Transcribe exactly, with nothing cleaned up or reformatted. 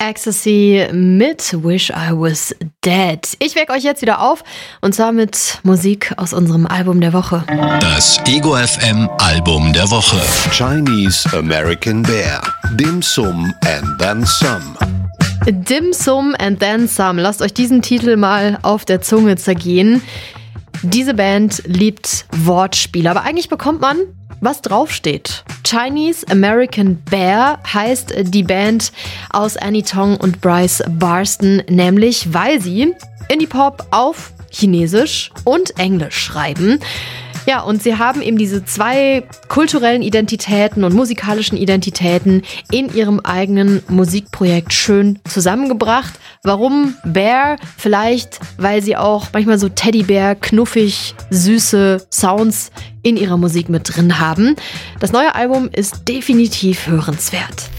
Ecstasy mit Wish I Was Dead. Ich wecke euch jetzt wieder auf und zwar mit Musik aus unserem Album der Woche. Das Ego F M Album der Woche. Chinese American Bear, Dim Sum and Then Some. Dim Sum and Then Some. Lasst euch diesen Titel mal auf der Zunge zergehen. Diese Band liebt Wortspiele, aber eigentlich bekommt man, was draufsteht. Chinese American Bear heißt die Band aus Annie Tong und Bryce Barston, nämlich weil sie Indie-Pop auf Chinesisch und Englisch schreiben. Ja, und sie haben eben diese zwei kulturellen Identitäten und musikalischen Identitäten in ihrem eigenen Musikprojekt schön zusammengebracht. Warum Bear? Vielleicht, weil sie auch manchmal so Teddybär, knuffig, süße Sounds in ihrer Musik mit drin haben. Das neue Album ist definitiv hörenswert.